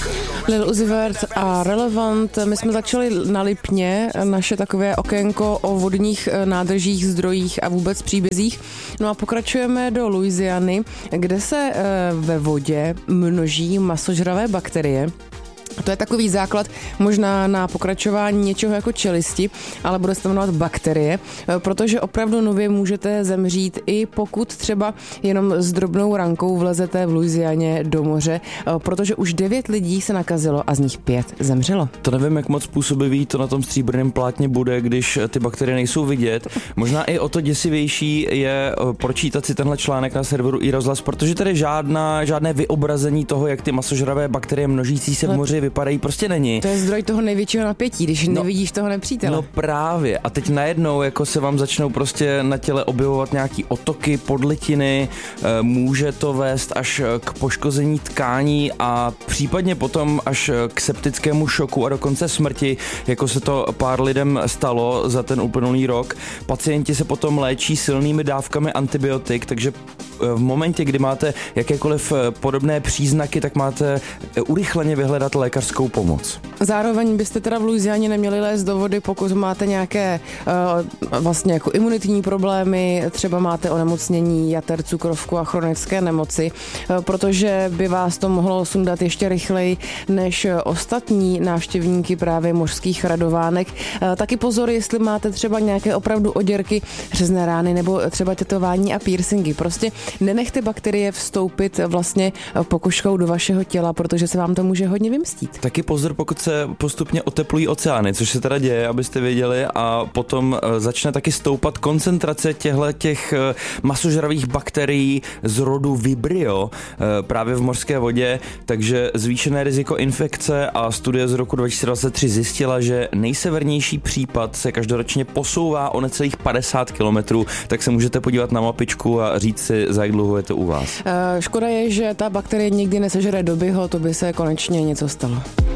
Lil Uzi Vert a Relevant. My jsme začali na Lipně naše takové okénko o vodních nádržích, zdrojích a vůbec příbězích. No a pokračujeme do Louisiany, kde se ve vodě množí masožravé bakterie. To je takový základ možná na pokračování něčeho jako čelisti, ale bude se to jmenovat bakterie, protože opravdu nově můžete zemřít, i pokud třeba jenom s drobnou rankou vlezete v Louisianě do moře, protože už 9 lidí se nakazilo a z nich 5 zemřelo. To nevím, jak moc působivý to na tom stříbrném plátně bude, když ty bakterie nejsou vidět. Možná i o to děsivější je pročítat si tenhle článek na serveru iRozhlas, protože tady žádné vyobrazení toho, jak ty masožravé bakterie množící se v moři vypadají, prostě není. To je zdroj toho největšího napětí, když nevidíš toho nepřítele. No právě. A teď najednou jako se vám začnou prostě na těle objevovat nějaký otoky, podlitiny, může to vést až k poškození tkání a případně potom až k septickému šoku a dokonce smrti, jako se to pár lidem stalo za ten uplynulý rok. Pacienti se potom léčí silnými dávkami antibiotik, takže v momentě, kdy máte jakékoliv podobné příznaky, tak máte urychleně vyhledat lékařskou pomoc. Zároveň byste teda v Louisianě neměli lézt do vody, pokud máte nějaké vlastně jako imunitní problémy, třeba máte onemocnění jater, cukrovku a chronické nemoci, protože by vás to mohlo sundat ještě rychleji než ostatní návštěvníky právě mořských radovánek. Taky pozor, jestli máte třeba nějaké opravdu oděrky, řezné rány nebo třeba tetování a piercingy. Prostě nenechte bakterie vstoupit vlastně pokožkou do vašeho těla, protože se vám to může hodně vymstít. Taky pozor, pokud se postupně oteplují oceány, což se teda děje, abyste věděli, a potom začne taky stoupat koncentrace těch masožravých bakterií z rodu Vibrio právě v mořské vodě, takže zvýšené riziko infekce, a studie z roku 2023 zjistila, že nejsevernější případ se každoročně posouvá o necelých 50 kilometrů, tak se můžete podívat na mapičku a říct si, za jak dlouho je to u vás. Škoda je, že ta bakterie nikdy nesežere Dobbyho, to by se konečně něco stalo.